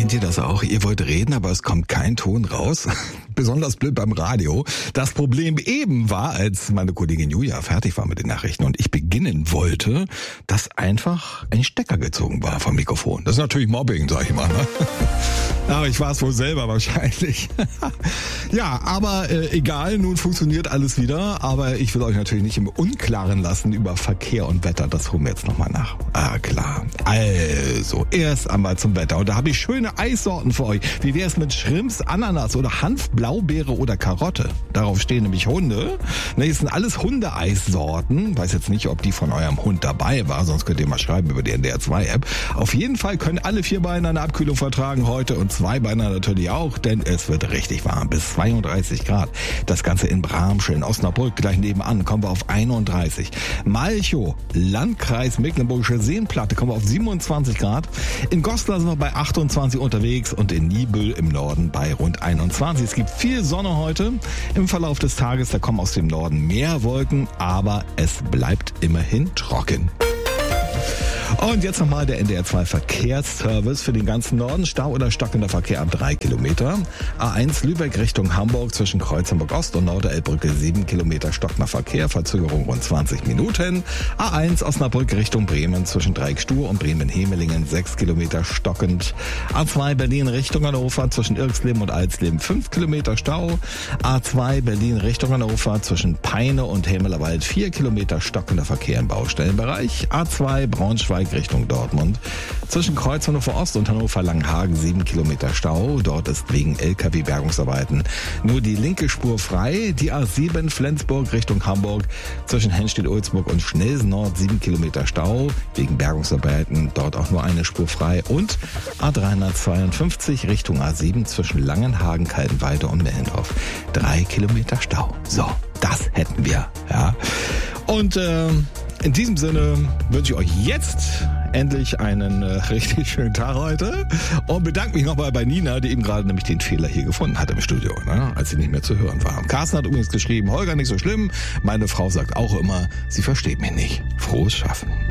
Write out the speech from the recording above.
Kennt ihr das auch? Ihr wollt reden, aber es kommt kein Ton raus. Besonders blöd beim Radio. Das Problem eben war, als meine Kollegin Julia fertig war mit den Nachrichten und ich beginnen wollte, dass einfach ein Stecker gezogen war vom Mikrofon. Das ist natürlich Mobbing, sag ich mal. Ne? Aber ich war es wohl selber wahrscheinlich. Ja, aber egal, nun funktioniert alles wieder. Aber ich will euch natürlich nicht im Unklaren lassen über Verkehr und Wetter. Das holen wir jetzt nochmal nach. Ah, klar. Also, erst einmal zum Wetter. Und da habe ich schöne Eissorten für euch. Wie wäre es mit Shrimps, Ananas oder Hanf, Blaubeere oder Karotte? Darauf stehen nämlich Hunde. Ne, das sind alles Hunde-Eissorten. Weiß jetzt nicht, ob die von eurem Hund dabei war. Sonst könnt ihr mal schreiben über die NDR2-App. Auf jeden Fall können alle 4 Beine eine Abkühlung vertragen heute. Und 2 Beine natürlich auch, denn es wird richtig warm. Bis 32 Grad. Das Ganze in Bramsche, in Osnabrück, gleich nebenan, kommen wir auf 31. Malchow, Landkreis Mecklenburgische Seenplatte, kommen wir auf 27 Grad. In Goslar sind wir bei 28 unterwegs und in Niebüll im Norden bei rund 21. Es gibt viel Sonne heute. Im Verlauf des Tages, da kommen aus dem Norden mehr Wolken, aber es bleibt immerhin trocken. Und jetzt nochmal der NDR2 Verkehrsservice für den ganzen Norden. Stau oder stockender Verkehr ab 3 Kilometer. A1 Lübeck Richtung Hamburg zwischen Kreuz Hamburg Ost und Norderelbbrücke 7 Kilometer stockender Verkehr, Verzögerung rund 20 Minuten. A1 Osnabrück Richtung Bremen zwischen Dreieck-Stuhr und Bremen-Hemelingen 6 Kilometer stockend. A2 Berlin Richtung Hannover zwischen Irxleben und Alsleben 5 Kilometer Stau. A2 Berlin Richtung Hannover zwischen Peine und Hämelerwald 4 Kilometer stockender Verkehr im Baustellenbereich. A2 Braunschweig Richtung Dortmund. Zwischen Kreuz Hannover Ost und Hannover Langenhagen 7 Kilometer Stau. Dort ist wegen LKW-Bergungsarbeiten nur die linke Spur frei. Die A7 Flensburg Richtung Hamburg zwischen Hennstedt-Ulzburg und Schnelsen Nord 7 Kilometer Stau. Wegen Bergungsarbeiten dort auch nur eine Spur frei. Und A352 Richtung A7 zwischen Langenhagen, Kaltenweide und Mellendorf 3 Kilometer Stau. So, das hätten wir. Ja. Und in diesem Sinne wünsche ich euch jetzt endlich einen richtig schönen Tag heute und bedanke mich nochmal bei Nina, die eben gerade nämlich den Fehler hier gefunden hat im Studio, ne, als sie nicht mehr zu hören war. Carsten hat übrigens geschrieben, Holger, nicht so schlimm. Meine Frau sagt auch immer, sie versteht mich nicht. Frohes Schaffen.